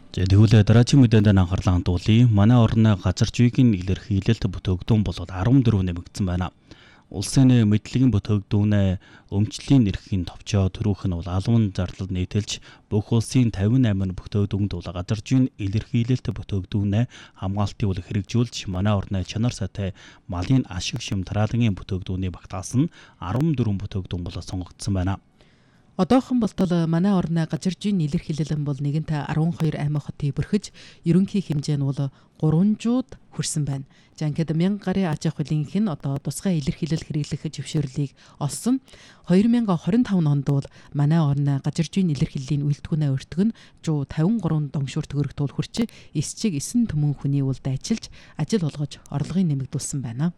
За тэгвэл дараагийн мэдээнд анхаарлаа хандуулъя. Манай орны газар зүйн илэрхийлэлт бүтээгдэхүүн бол 14 нэмэгдсэн байна. Улсын мэдлэгийн бүтээгдэхүүнээ өмчлийн эрхийн товчоо төрөх нь бол албан зарлал нийтэлж бүх улсын 58 бүтээгдэхүүнд бол газар зүйн илэрхийлэлт бүтээгдэхүүнээ хамгаалтыг бол хэрэгжүүлж манай орны чанар сайтай малын ашиг шим тараалангийн бүтээгдэхүүний багтаас нь 14 бүтээгдэхүүн бол сонгогдсон байна. Одоохон болтол манай орны газар зүйн илэрхийлэл бол нэгэнтээ 12 аймаг хотыг бүрхэж ерөнхий хэмжээ нь бол 300-д хүрсэн байна. За ингээд 1000 гарын аж ахуй хөлийнх нь одоо тусгай илэрхийлэл хэрэглэх зөвшөөрлийг олсон. 2025 онд бол манай орны газар зүйн илэрхийллийн үйлдвэрнээ өртгөн 153 донгшуур төгрөгт бол хүрч 9 түмэн хүний улд ажиллаж ажил олгож орлогыг нэмэгдүүлсэн байна.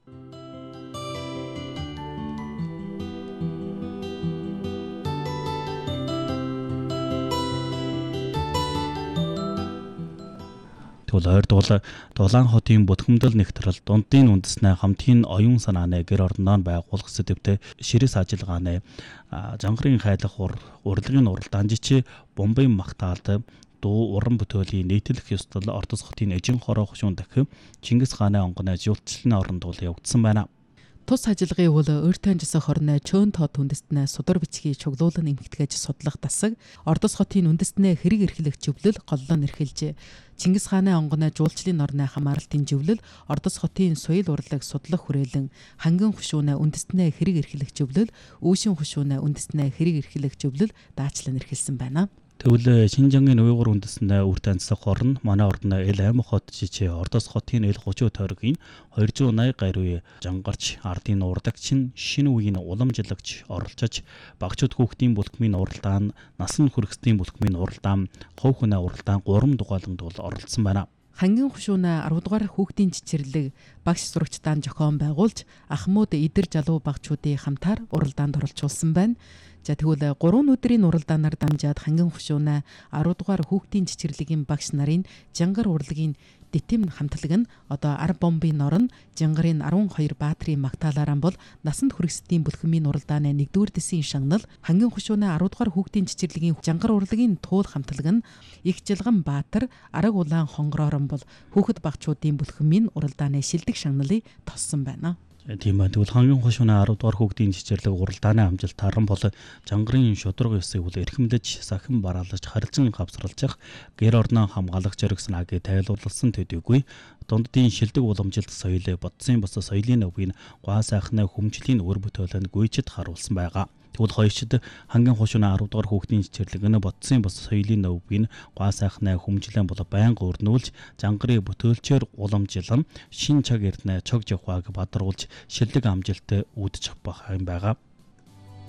Тэгвэл ойрдуул Дулаан хотын Бүтгэмдэл нэгтрэл дундын үндэснээ хамтын оюун санааны гэр орноор байгуулах сэдвтэй ширээс ажиллагааны жангарын хайлах урлагийн уралдаан жичээ бомбын магтаалд дуу уран бүтээлийн нийтлэх ёслол Ордос хотын эжин хороо хушуун дахин Чингис хааны онгоны жуулчлалын оронд бол явагдсан байна. Тус ажиллагын бол өөртөө жисэх хорны чөөн тоо үндэстнээ судар бичгийн чуглуулан эмхтгэж судлах дасаг Ордос хотын үндэстнээ хэрэг эрхлэх зөвлөл голлон эрхэлжээ. Чингис хааны онгоны жуулчлалын орны хамааралтын зөвлөл Ордос хотын соёл урлаг судлах хүрээлэн хангин хушуунаа үндэстнээ хэрэг эрхлэх зөвлөл үүшин хушуунаа үндэстнээ хэрэг эрхлэх зөвлөл даачлан эрхэлсэн байна. Тэгвэл Шинжангийн уйгур үндэстнээ үр танцлах орн манай орны Эл-Аймаг хот жижиг Ордос хотын Эл-30 тойргийн 280 гаруй жангарч ардын урлагчин шинэ үеийн уламжлагч оролцож багчууд хүүхдийн бүлхмийн уралдаан, насан хүрэгсдийн бүлхмийн уралдаан, хов хүнээ уралдаан 3 дугааланд бол оролцсон байна. Хангин хушуунаа 10 дугаар хүүхдийн цэцэрлэг багш сурагчдaan зохион байгуулж ахмууд идэр жалуу багчуудын хамтаар уралдаанд оролцуулсан байна. За тэгвэл 3 өдрийн уралдаанаар дамжаад хангин хушуунаа 10 дугаар хүүхдийн цэцэрлэгийн багш нарын жангар урлагийн дэтэм хамтлаг нь одоо ар бомбын норн жангарын 12 баатрийн магтаалаараа бол насанд хүрэгсдийн бүлхмийн уралдааны 1-р дэсийн шагнал хангин хушуунаа 10 дугаар хүүхдийн цэцэрлэгийн жангар урлагийн туул хамтлаг нь их жилган баатар араг улаан хонгороорон бол хүүхэд багчуудын бүлхмийн уралдааны шилдэг шагналыг тоссон байна. Тийм байна. Тэгвэл хангин хушуунаа 10 дугаар хүүхдийн цэцэрлэг уралдааны амжилт таран бол жангарын шудраг ёсыг бол эрхэмлэж сахин бараалж харилцан хавсралж гэр орноо хамгаалах зориг санааг тайлбарласан төдийгүй дунддын шилдэг уламжилт соёл бодсон бос соёлын өвгийн гуай сайхны хүмжлийн өр бүтээлэнд гүйчэд харуулсан байгаа. Тэгвэл хоёрчид хангин хушуунаа 10 дугаар хүүхдийн цэцэрлэг нь бодсон бос соёлын өвгийн гуай сайхны хүмжлэн бол байнга өрнүүлж жангарын бүтээлчээр уламжилан шин цаг эрдэнэ цог жавхааг бадруулж шилдэг амжилт үүдэж авах юм байгаа.